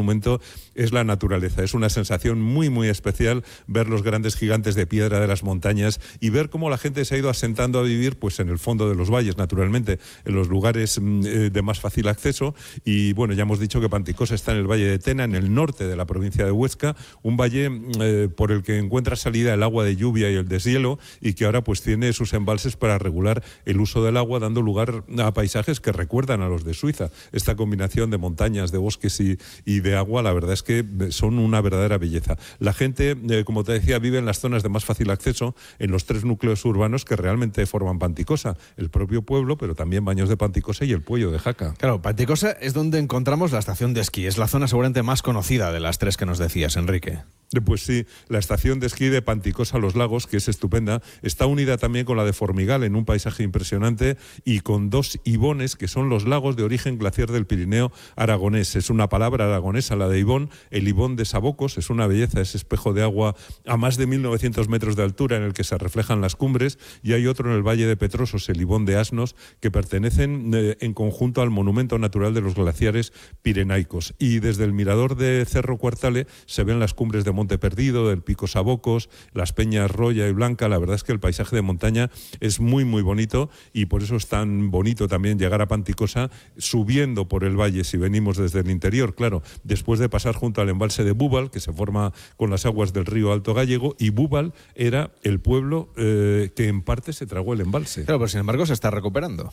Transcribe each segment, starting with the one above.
monumento es la naturaleza. Es una sensación muy, muy especial ver los grandes gigantes de piedra de las montañas y ver cómo la gente se ha ido asentando a vivir pues en el fondo de los valles, naturalmente, en los lugares de más fácil acceso. Y bueno, ya hemos dicho que Panticosa está en el Valle de Tena, en el norte de la provincia de Huesca, un valle por el que encuentra salida el agua de lluvia y el deshielo, y que ahora pues tiene sus embalses para regular el uso del agua, dando lugar a paisajes que recuerdan a los de Suiza. Esta combinación de montañas, de bosques y de agua, la verdad es que son una verdadera belleza. La gente, como te decía, vive en las zonas de más fácil acceso, en los 3 núcleos urbanos que realmente forman Panticosa, el propio pueblo, pero también Baños de Panticosa y el Puello de Jaca. Claro, Panticosa es donde encontramos la estación de esquí, es la zona seguramente más conocida de las 3 que nos decías, Enrique. Pues sí, la estación de esquí de Panticosa Los Lagos, que es estupenda, está unida también con la de Formigal en un paisaje impresionante y con 2 ibones, que son los lagos de origen glaciar del Pirineo aragonés. Es una palabra aragonesa, la de ibón. El ibón de Sabocos es una belleza, ese espejo de agua a más de 1900 metros de altura en el que se reflejan las cumbres, y hay otro en el Valle de Petrosos, el ibón de Asnos, que pertenecen en conjunto al monumento natural de los glaciares pirenaicos. Y desde el mirador de Cerro Cuartale se ven las cumbres de Monte Perdido, del Pico Sabocos, las Peñas Roya y Blanca. La verdad es que el paisaje de montaña es muy, muy bonito, y por eso es tan bonito también llegar a Panticosa subiendo por el valle si venimos desde el interior, claro, después de pasar junto al embalse de Búbal, que se forma con las aguas del río Alto Gallego, y Búbal era el pueblo que en parte se tragó el embalse. Claro, pero sin embargo se está recuperando.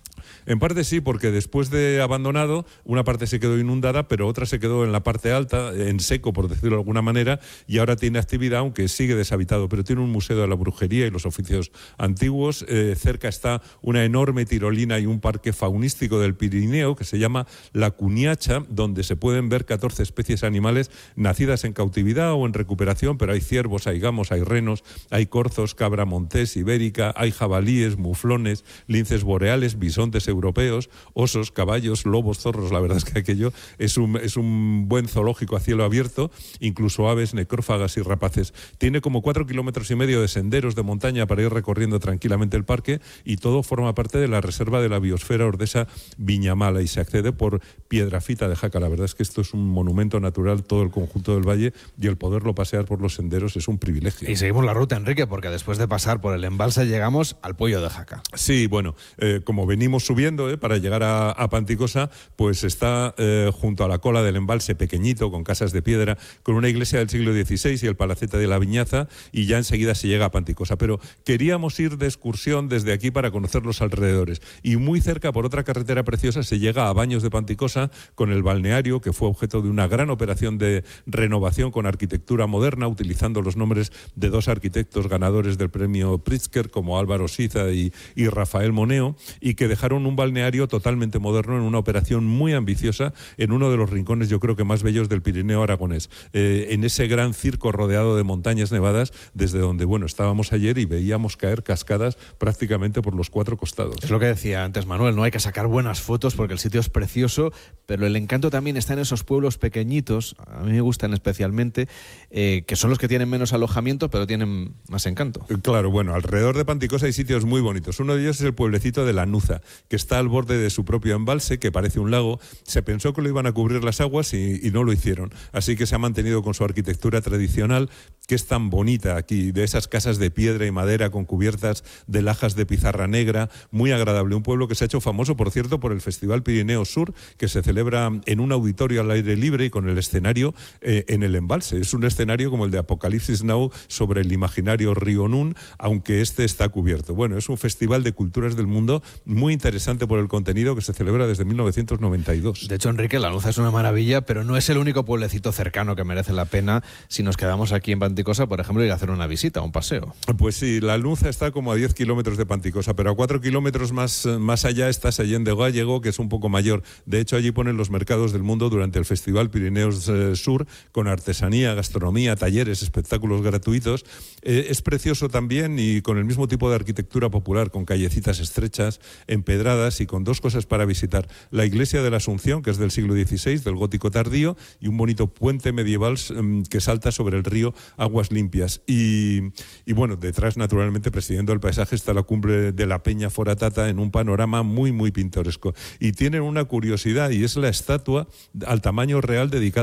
En parte sí, porque después de abandonado, una parte se quedó inundada, pero otra se quedó en la parte alta, en seco, por decirlo de alguna manera, y ahora tiene actividad, aunque sigue deshabitado, pero tiene un museo de la brujería y los oficios antiguos. Cerca está una enorme tirolina y un parque faunístico del Pirineo que se llama La Cuniacha, donde se pueden ver 14 especies animales nacidas en cautividad o en recuperación, pero hay ciervos, hay gamos, hay renos, hay corzos, cabra montés, ibérica, hay jabalíes, muflones, linces boreales, bisontes europeos, osos, caballos, lobos, zorros. La verdad es que aquello es un buen zoológico a cielo abierto, incluso aves, necrófagas y rapaces. Tiene como 4,5 kilómetros de senderos de montaña para ir recorriendo tranquilamente el parque, y todo forma parte de la reserva de la biosfera ordesa Viñamala, y se accede por Piedrafita de Jaca. La verdad es que esto es un monumento natural, todo el conjunto del valle, y el poderlo pasear por los senderos es un privilegio. Y seguimos la ruta, Enrique, porque después de pasar por el embalse llegamos al Puello de Jaca. Sí, bueno, como venimos subiendo para llegar a Panticosa, pues está junto a la cola del embalse, pequeñito, con casas de piedra, con una iglesia del siglo XVI y el palacete de la Viñaza, y ya enseguida se llega a Panticosa. Pero queríamos ir de excursión desde aquí para conocer los alrededores, y muy cerca, por otra carretera preciosa, se llega a Baños de Panticosa, con el balneario, que fue objeto de una gran operación de renovación con arquitectura moderna, utilizando los nombres de 2 arquitectos ganadores del premio Pritzker, como Álvaro Siza y Rafael Moneo, y que dejaron un balneario totalmente moderno en una operación muy ambiciosa en uno de los rincones, yo creo que más bellos del Pirineo aragonés, en ese gran circo rodeado de montañas nevadas, desde donde, bueno, estábamos ayer y veíamos caer cascadas prácticamente por los 4 costados. Es lo que decía antes Manuel, no hay que sacar buenas fotos porque el sitio es precioso, pero el encanto también está en esos pueblos pequeñitos, a mí me gustan especialmente, que son los que tienen menos alojamiento, pero tienen más encanto. Claro, bueno, alrededor de Panticosa hay sitios muy bonitos. Uno de ellos es el pueblecito de La Nuza, que está al borde de su propio embalse, que parece un lago. Se pensó que lo iban a cubrir las aguas y no lo hicieron. Así que se ha mantenido con su arquitectura tradicional, que es tan bonita aquí, de esas casas de piedra y madera con cubiertas de lajas de pizarra negra, muy agradable. Un pueblo que se ha hecho famoso, por cierto, por el Festival Pirineo Sur, que se celebra en un auditorio al aire libre y con el escenario en el embalse. Es un escenario como el de Apocalipsis Now sobre el imaginario río Nun, aunque este está cubierto. Bueno, es un festival de culturas del mundo muy interesante por el contenido, que se celebra desde 1992. De hecho, Enrique, La Nuza es una maravilla, pero no es el único pueblecito cercano que merece la pena si nos quedamos aquí en Panticosa, por ejemplo, ir a hacer una visita, un paseo. Pues sí, La Nuza está como a 10 kilómetros de Panticosa, pero a 4 kilómetros más allá está Sallén de Gállego, que es un poco mayor. De hecho, allí ponen los mercados del mundo durante el Festival Pirineos Sur, con artesanía, gastronomía, talleres, espectáculos gratuitos. Es precioso también, y con el mismo tipo de arquitectura popular, con callecitas estrechas, empedradas, y con 2 cosas para visitar: la iglesia de la Asunción, que es del siglo XVI, del gótico tardío, y un bonito puente medieval que salta sobre el río Aguas Limpias. Y bueno, detrás, naturalmente, presidiendo el paisaje, está la cumbre de la Peña Foratata, en un panorama muy, muy pintoresco. Y tienen una curiosidad, y es la estatua al tamaño real dedicada